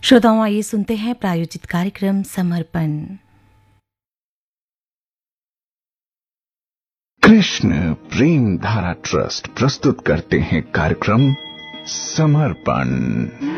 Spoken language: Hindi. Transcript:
श्रोताओं, आइए सुनते हैं प्रायोजित कार्यक्रम समर्पण। कृष्ण प्रेम धारा ट्रस्ट प्रस्तुत करते हैं कार्यक्रम समर्पण।